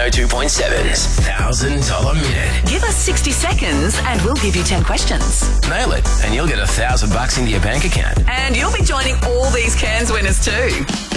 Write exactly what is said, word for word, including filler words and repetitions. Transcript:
oh two point seven's one thousand dollars Minute. Give us sixty seconds and we'll give you ten questions. Nail it, and you'll get a thousand bucks into your bank account. And you'll be joining all these Cairns winners too.